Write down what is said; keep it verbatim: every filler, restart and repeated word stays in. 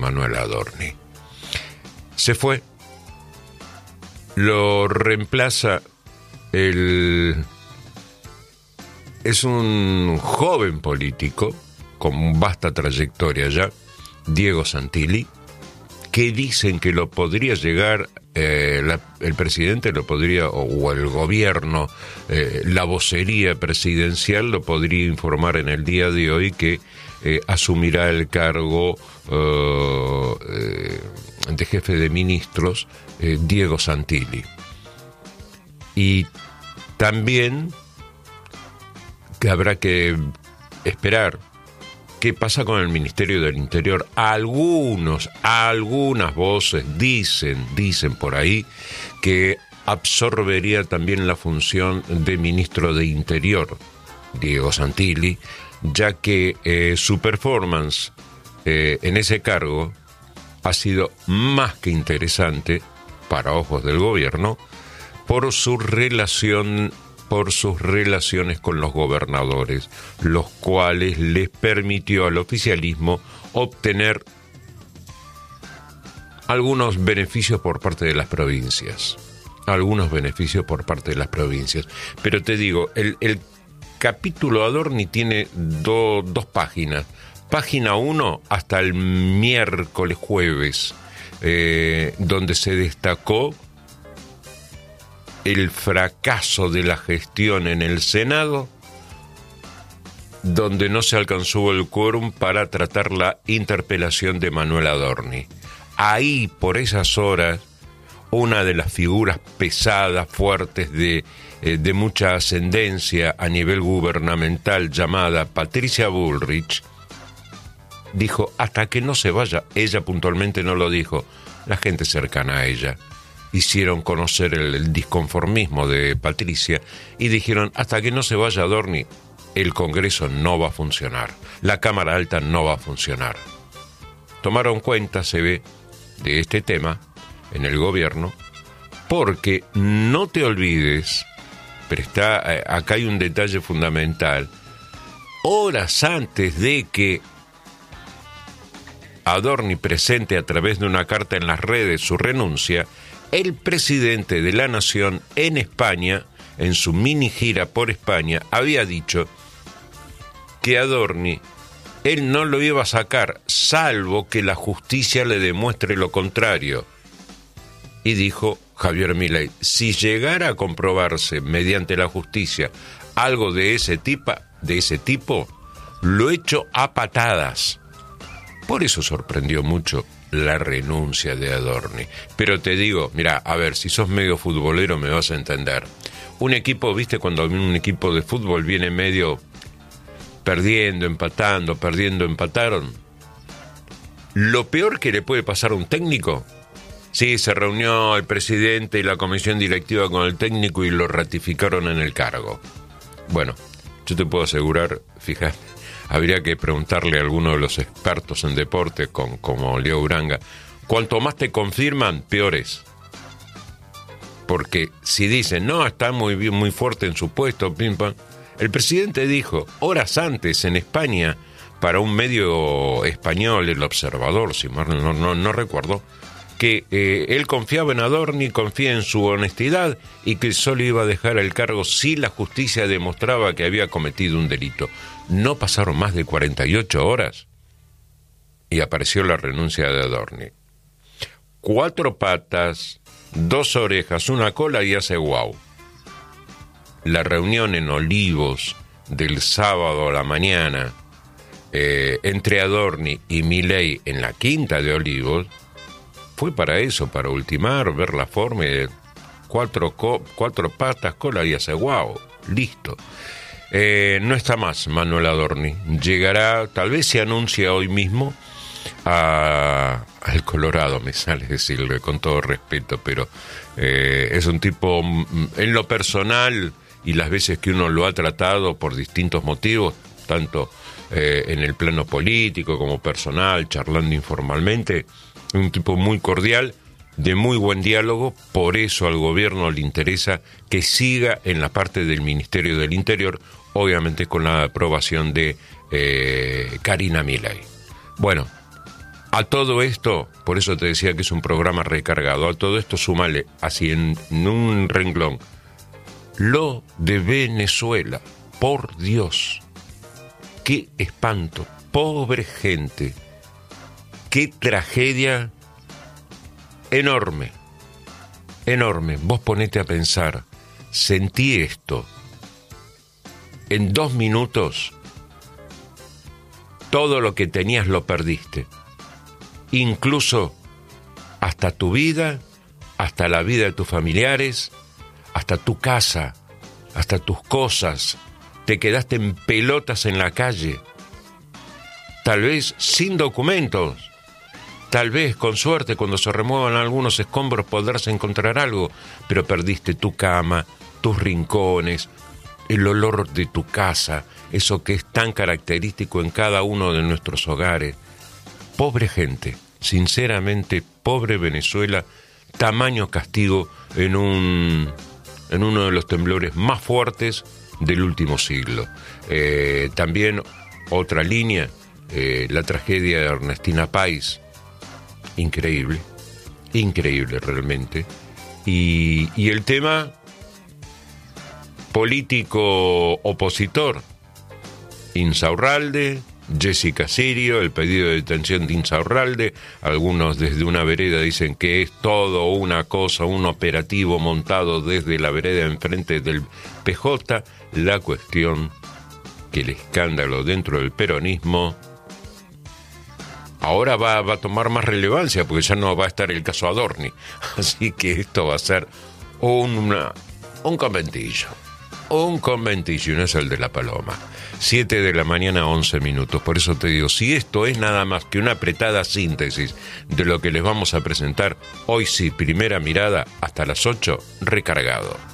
Manuel Adorni. Se fue, lo reemplaza el... es un joven político con vasta trayectoria ya, Diego Santilli, que dicen que lo podría llegar, eh, la, el presidente lo podría, o, o el gobierno, eh, la vocería presidencial lo podría informar en el día de hoy que eh, asumirá el cargo uh, eh, de jefe de ministros eh, Diego Santilli. Y también que habrá que esperar qué pasa con el Ministerio del Interior. Algunos, algunas voces dicen, dicen por ahí, que absorbería también la función de ministro de Interior, Diego Santilli, ya que eh, su performance eh, en ese cargo ha sido más que interesante, para ojos del gobierno, por su relación por sus relaciones con los gobernadores, los cuales les permitió al oficialismo obtener algunos beneficios por parte de las provincias. Algunos beneficios por parte de las provincias. Pero te digo, el, el capítulo Adorni tiene do, dos páginas. Página uno hasta el miércoles, jueves, eh, donde se destacó el fracaso de la gestión en el Senado, donde no se alcanzó el quórum para tratar la interpelación de Manuel Adorni. Ahí, por esas horas, una de las figuras pesadas, fuertes, de, eh, de mucha ascendencia a nivel gubernamental, llamada Patricia Bullrich, dijo, hasta que no se vaya, ella puntualmente no lo dijo, la gente cercana a ella hicieron conocer el, el disconformismo de Patricia y dijeron, hasta que no se vaya Adorni, el Congreso no va a funcionar, la Cámara Alta no va a funcionar. Tomaron cuenta, se ve, de este tema en el gobierno, porque no te olvides, pero está, acá hay un detalle fundamental, horas antes de que Adorni presente a través de una carta en las redes su renuncia, el presidente de la Nación en España, en su mini gira por España, había dicho que Adorni, él no lo iba a sacar, salvo que la justicia le demuestre lo contrario. Y dijo Javier Milei, si llegara a comprobarse mediante la justicia algo de ese tipo, de ese tipo, lo echo a patadas. Por eso sorprendió mucho la renuncia de Adorni. Pero te digo, mira, a ver, si sos medio futbolero me vas a entender. Un equipo, viste, cuando un equipo de fútbol viene medio perdiendo, empatando, perdiendo, empataron. Lo peor que le puede pasar a un técnico, sí, se reunió el presidente y la comisión directiva con el técnico y lo ratificaron en el cargo. Bueno, yo te puedo asegurar, fíjate, habría que preguntarle a alguno de los expertos en deporte, con, como Leo Uranga, cuanto más te confirman, peor es. Porque si dicen, no, está muy bien, muy fuerte en su puesto, pim, pam. El presidente dijo, horas antes en España, para un medio español, El Observador, si mal no, no, no recuerdo, que eh, él confiaba en Adorni, confía en su honestidad y que solo iba a dejar el cargo si la justicia demostraba que había cometido un delito. No pasaron más de cuarenta y ocho horas y apareció la renuncia de Adorni. Cuatro patas, dos orejas, una cola y hace guau. La reunión en Olivos del sábado a la mañana eh, entre Adorni y Milei en la Quinta de Olivos fue para eso, para ultimar, ver la forma de cuatro, co- cuatro patas, cola y hace guau. Listo. Eh, no está más Manuel Adorni. Llegará, tal vez se anuncia hoy mismo a, al Colorado, me sale decirle con todo respeto, pero eh, es un tipo, en lo personal y las veces que uno lo ha tratado por distintos motivos, tanto eh, en el plano político como personal, charlando informalmente, un tipo muy cordial, de muy buen diálogo. Por eso al gobierno le interesa que siga en la parte del Ministerio del Interior, obviamente con la aprobación de eh, Karina Milei. Bueno, A todo esto, por eso te decía que es un programa recargado, a todo esto súmale así en, en un renglón, lo de Venezuela, por Dios, qué espanto, pobre gente, qué tragedia enorme, enorme. Vos ponete a pensar, sentí esto, en dos minutos, todo lo que tenías lo perdiste. Incluso hasta tu vida, hasta la vida de tus familiares, hasta tu casa, hasta tus cosas. Te quedaste en pelotas en la calle, tal vez sin documentos, tal vez con suerte cuando se remuevan algunos escombros podrás encontrar algo, pero perdiste tu cama, tus rincones, el olor de tu casa, eso que es tan característico en cada uno de nuestros hogares. Pobre gente, sinceramente, pobre Venezuela, tamaño castigo en un en uno de los temblores más fuertes del último siglo. Eh, también otra línea, eh, la tragedia de Ernestina Pais, increíble, increíble realmente. Y, y el tema político opositor, Insaurralde, Jessica Sirio, el pedido de detención de Insaurralde. Algunos desde una vereda dicen que es todo una cosa, un operativo montado desde la vereda enfrente del P J. La cuestión que el escándalo dentro del peronismo ahora va, va a tomar más relevancia porque ya no va a estar el caso Adorni. Así que esto va a ser una, un conventillo. Un conventillo, y no es el de la Paloma. siete de la mañana, once minutos. Por eso te digo, si esto es nada más que una apretada síntesis de lo que les vamos a presentar, hoy sí, primera mirada, hasta las ocho, recargado.